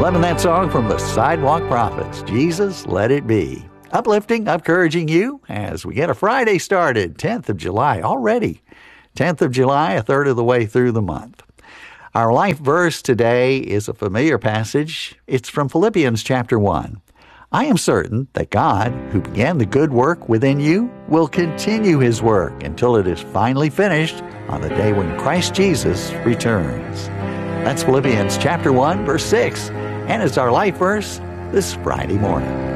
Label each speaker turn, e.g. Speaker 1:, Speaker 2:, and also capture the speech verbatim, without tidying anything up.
Speaker 1: Loving that song from the Sidewalk Prophets, Jesus, Let It Be. Uplifting, encouraging you as we get a Friday started, tenth of July already. tenth of July, a third of the way through the month. Our life verse today is a familiar passage. It's from Philippians chapter one. I am certain that God, who began the good work within you, will continue his work until it is finally finished on the day when Christ Jesus returns. That's Philippians chapter one, verse six, and it's our life verse this Friday morning.